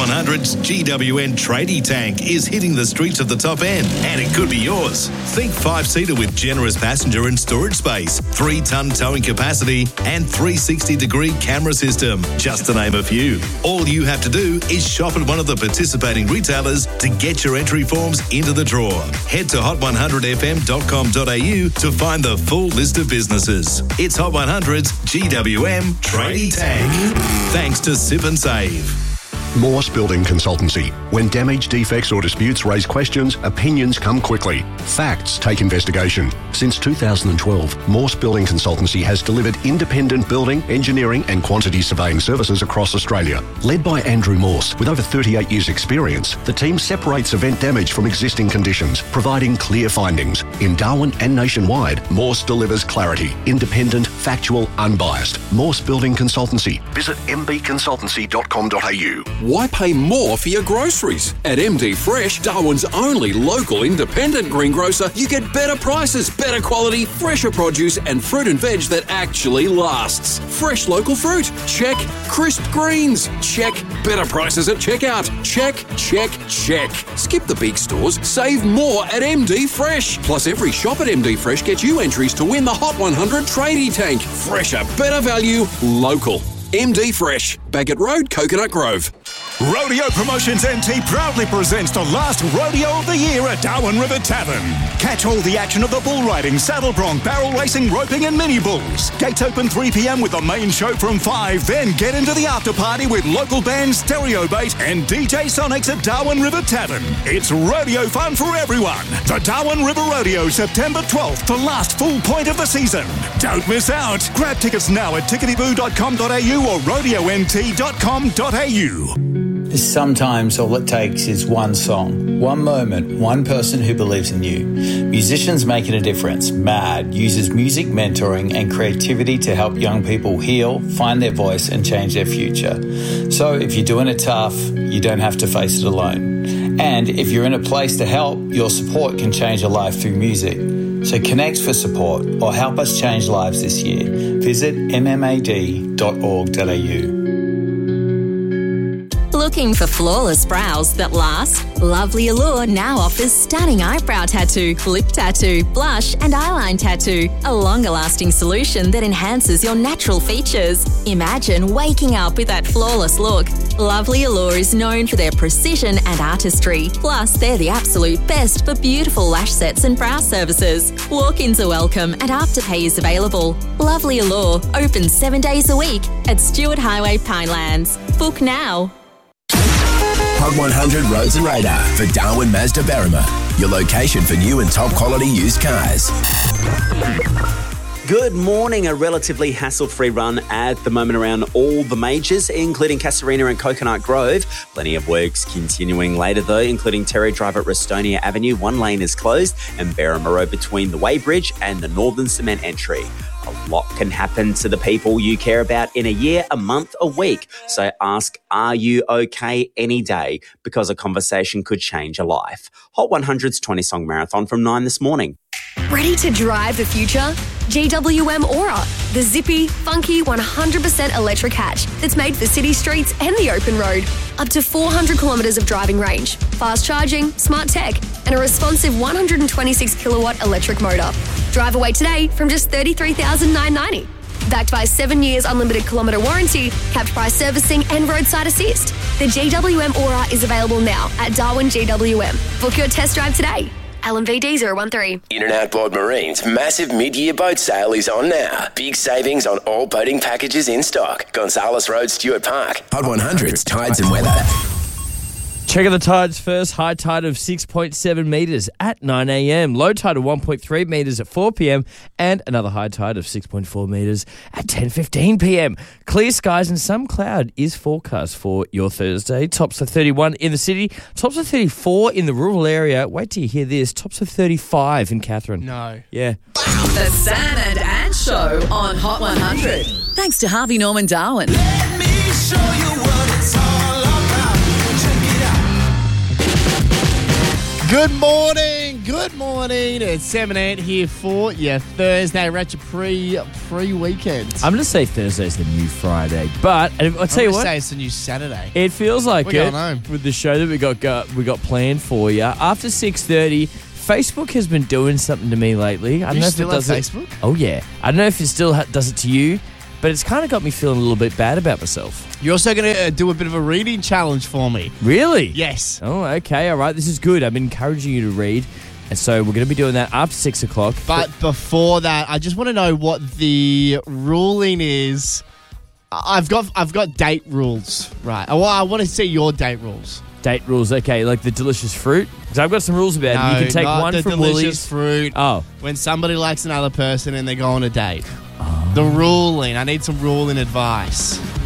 100's GWN Tradie Tank is hitting the streets of the top end, and it could be yours. Think 5-seater with generous passenger and storage space, 3-ton towing capacity, and 360-degree camera system, just to name a few. All you have to do is shop at one of the participating retailers to get your entry forms into the draw. Head to hot100fm.com.au to find the full list of businesses. It's Hot 100's GWM Tradie Tank. Thanks to Sip and Save. Morse Building Consultancy. When damage, defects or disputes raise questions, opinions come quickly. Facts take investigation. Since 2012, Morse Building Consultancy has delivered independent building, engineering and quantity surveying services across Australia. Led by Andrew Morse, with over 38 years' experience, the team separates event damage from existing conditions, providing clear findings. In Darwin and nationwide, Morse delivers clarity, independent, factual, unbiased. Morse Building Consultancy. Visit mbconsultancy.com.au. Why pay more for your groceries? At MD Fresh, Darwin's only local independent greengrocer, you get better prices, better quality, fresher produce and fruit and veg that actually lasts. Fresh local fruit? Check. Crisp greens? Check. Better prices at checkout? Check, check, check. Skip the big stores, save more at MD Fresh. Plus every shop at MD Fresh gets you entries to win the Hot 100 Tradie Tank. Fresher, better value, local. MD Fresh, Bagot Road, Coconut Grove. Rodeo Promotions NT proudly presents the last rodeo of the year at Darwin River Tavern. Catch all the action of the bull riding, saddle bronc, barrel racing, roping and mini bulls. Gates open 3 p.m. with the main show from 5. Then get into the after party with local bands Stereo Bait and DJ Sonics at Darwin River Tavern. It's rodeo fun for everyone. The Darwin River Rodeo, September 12th, the last full point of the season. Don't miss out. Grab tickets now at ticketyboo.com.au or rodeont.com.au. Sometimes all it takes is one song, one moment, one person who believes in you. Musicians Making a Difference, MAD, uses music mentoring and creativity to help young people heal, find their voice and change their future. So if you're doing it tough, you don't have to face it alone. And if you're in a place to help, your support can change a life through music. So connect for support or help us change lives this year. Visit mmad.org.au. Looking for flawless brows that last? Lovely Allure now offers stunning eyebrow tattoo, lip tattoo, blush and eyeline tattoo. A longer-lasting solution that enhances your natural features. Imagine waking up with that flawless look. Lovely Allure is known for their precision and artistry. Plus, they're the absolute best for beautiful lash sets and brow services. Walk-ins are welcome and Afterpay is available. Lovely Allure, open 7 days a week at Stewart Highway, Pinelands. Book now. Hot 100 Roads and Radar for Darwin Mazda Berrima, your location for new and top quality used cars. Good morning. A relatively hassle-free run at the moment around all the majors, including Casuarina and Coconut Grove. Plenty of works continuing later, though, including Terry Drive at Restonia Avenue. One lane is closed, and Berrima Road between the Weybridge and the Northern Cement entry. A lot can happen to the people you care about in a year, a month, a week. So ask, are you okay any day? Because a conversation could change a life. Hot 100's 20-song marathon from 9 this morning. Ready to drive the future? GWM Aura, the zippy, funky 100% electric hatch that's made for city streets and the open road. Up to 400 kilometres of driving range, fast charging, smart tech, and a responsive 126 kilowatt electric motor. Drive away today from just $33,990. Backed by 7 years unlimited kilometre warranty, capped price servicing and roadside assist. The GWM Aura is available now at Darwin GWM. Book your test drive today. LMVD 013. In and Outboard Marine's massive mid-year boat sale is on now. Big savings on all boating packages in stock. Gonzales Road, Stuart Park. Hot 100's Tides and Weather. Checking the tides first. High tide of 6.7 metres at 9 a.m. Low tide of 1.3 metres at 4 p.m. And another high tide of 6.4 metres at 10:15 p.m. Clear skies and some cloud is forecast for your Thursday. Tops of 31 in the city. Tops of 34 in the rural area. Wait till you hear this. Tops of 35 in Katherine. No. Yeah. The San and Ann Show on Hot 100. Thanks to Harvey Norman Darwin. Let me show you what it's all about. Check it out. Good morning. Good Good morning. It's 7-8 here for your Thursday Retro pre-weekend. I'm going to say Thursday's the new Friday, but I'll tell you what. say it's the new Saturday. It feels like We're it going home. with the show that we got planned for you. After 6:30, Facebook has been doing something to me lately. I don't You know if still it does have it. Facebook? Oh yeah, I don't know if it still does it to you, but it's kind of got me feeling a little bit bad about myself. You're also going to do a bit of a reading challenge for me. Really? Yes. Oh, okay, all right. This is good. I've been encouraging you to read, and so we're going to be doing that after 6 o'clock. But before that, I just want to know what the ruling is. I've got date rules, right? Well, I want to see your date rules. Date rules, okay, like the delicious fruit. Because I've got some rules about it. You can take not one the from delicious Woolies. fruit. Oh. When somebody likes another person and they go on a date. The ruling. I need some ruling advice.